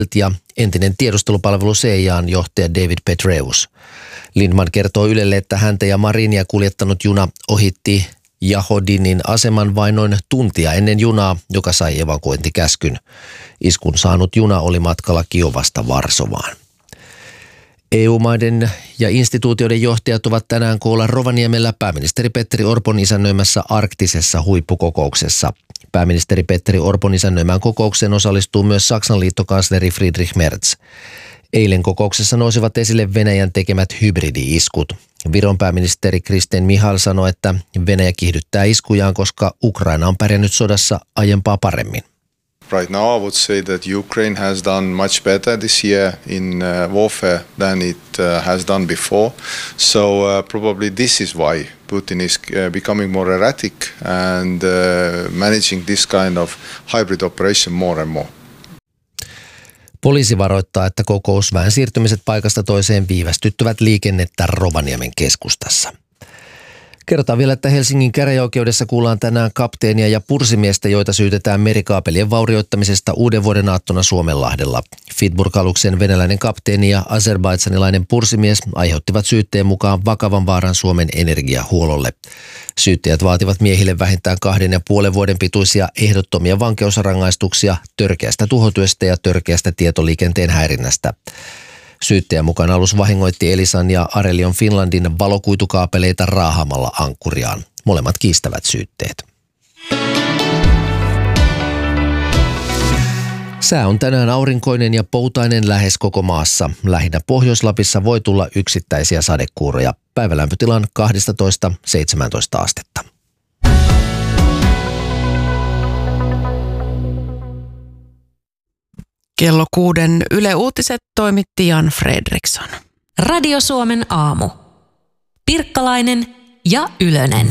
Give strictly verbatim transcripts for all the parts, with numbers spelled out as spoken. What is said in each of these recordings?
ja entinen tiedustelupalvelu C I A:n johtaja David Petraeus. Lindman kertoo Ylelle, että häntä ja Marinia kuljettanut juna ohitti Jahodinin aseman vain noin tuntia ennen junaa, joka sai evakuointikäskyn. Iskun saanut juna oli matkalla Kiovasta Varsovaan. E U-maiden ja instituutioiden johtajat ovat tänään koolla Rovaniemellä pääministeri Petteri Orpon isännöimässä arktisessa huippukokouksessa. Pääministeri Petteri Orpon isännöimään kokoukseen osallistuu myös Saksan liittokansleri Friedrich Merz. Eilen kokouksessa nousivat esille Venäjän tekemät hybridi-iskut. Viron pääministeri Kristen Michal sanoi, että Venäjä kiihdyttää iskujaan, koska Ukraina on pärjännyt sodassa aiempaa paremmin. Right now I would say that Ukraine has done much better this year in uh, warfare than it uh, has done before. So uh, probably this is why Putin is uh, becoming more erratic and uh, managing this kind of hybrid operation more and more. Poliisi varoittaa, että kokousväen siirtymiset paikasta toiseen viivästyttävät liikennettä Rovaniemen keskustassa. Kerrotaan vielä, että Helsingin käräjäoikeudessa kuullaan tänään kapteenia ja pursimiestä, joita syytetään merikaapelien vaurioittamisesta uuden vuoden aattona Suomenlahdella. Fitburg-aluksen venäläinen kapteeni ja azerbaidsanilainen pursimies aiheuttivat syytteen mukaan vakavan vaaran Suomen energiahuollolle. Syyttäjät vaativat miehille vähintään kahden ja puolen vuoden pituisia ehdottomia vankeusrangaistuksia törkeästä tuhotyöstä ja törkeästä tietoliikenteen häirinnästä. Syyttäjän mukaan alus vahingoitti Elisan ja Arelion Finlandin valokuitukaapeleita raahamalla ankkuriaan. Molemmat kiistävät syytteet. Sää on tänään aurinkoinen ja poutainen lähes koko maassa. Lähinnä Pohjois-Lapissa voi tulla yksittäisiä sadekuuroja. Päivälämpötilan kaksitoista seitsemäntoista astetta. Kello kuuden Yle Uutiset toimitti Jan Fredriksson. Radio Suomen aamu. Pirkkalainen ja Ylönen.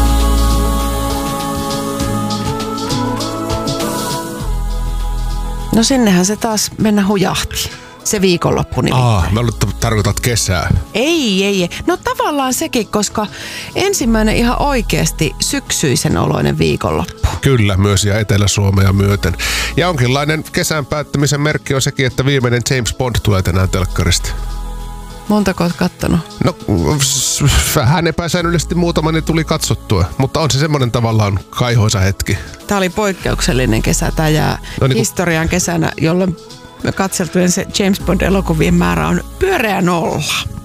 No sinnehän se taas mennä hujahti. Se viikonloppu nimittäin. Aa, mä luulen, että tarkoitat kesää. Ei, ei, ei. No tavallaan sekin, koska ensimmäinen ihan oikeasti syksyisen oloinen viikonloppu. Kyllä, myös ja Etelä-Suomea myöten. Ja jonkinlainen kesän päättämisen merkki on sekin, että viimeinen James Bond tulee tänään telkkarista. Montako oot kattonut? No, vähän epäsäännöllisesti muutamani tuli katsottua, mutta on se semmoinen tavallaan kaihoisa hetki. Tämä oli poikkeuksellinen kesä. Tämä jää no, niin historian kesänä, jolloin katseltujen se James Bond-elokuvien määrä on pyöreä nolla.